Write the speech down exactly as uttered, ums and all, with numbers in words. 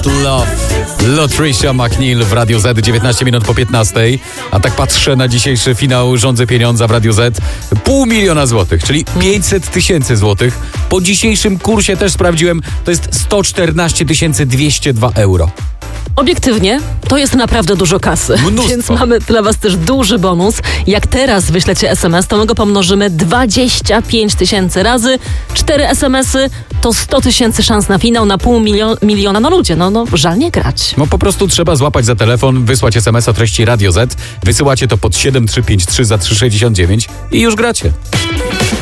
That Love. Latricia McNeil w Radio Z, dziewiętnaście minut po piętnastej. A tak patrzę na dzisiejszy finał Rządzę Pieniądza w Radio Z. Pół miliona złotych, czyli pięćset tysięcy złotych. Po dzisiejszym kursie też sprawdziłem, to jest sto czternaście tysięcy dwieście dwa euro. Obiektywnie, to jest naprawdę dużo kasy. Mnóstwo. Więc mamy dla was też duży bonus. Jak teraz wyślecie es em es, to my go pomnożymy dwadzieścia pięć tysięcy razy. Cztery es em esy to sto tysięcy szans na finał, na pół milio- miliona. No ludzie, no, no żal nie grać. No po prostu trzeba złapać za telefon, wysłać es em es o treści Radio Z. Wysyłacie to pod siedem trzy pięć trzy za trzy sześćdziesiąt dziewięć i już gracie.